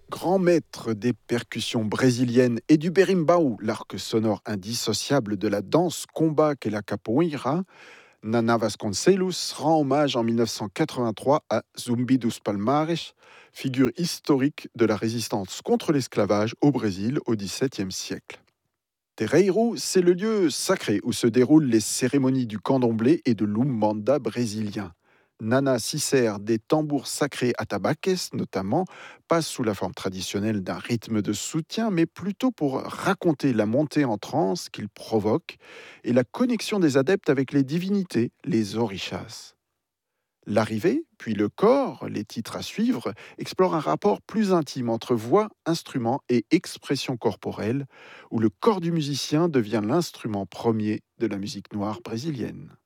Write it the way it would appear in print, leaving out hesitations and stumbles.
Grand maître des percussions brésiliennes et du berimbau, l'arc sonore indissociable de la danse combat qu'est la capoeira, Nana Vasconcelos rend hommage en 1983 à Zumbi dos Palmares, figure historique de la résistance contre l'esclavage au Brésil au XVIIe siècle. Terreiro, c'est le lieu sacré où se déroulent les cérémonies du candomblé et de l'umbanda brésilien. Nana s'y sert des tambours sacrés atabaques, notamment, pas sous la forme traditionnelle d'un rythme de soutien, mais plutôt pour raconter la montée en transe qu'il provoque et la connexion des adeptes avec les divinités, les orishas. L'arrivée, puis le corps, les titres à suivre, explorent un rapport plus intime entre voix, instrument et expression corporelle, où le corps du musicien devient l'instrument premier de la musique noire brésilienne.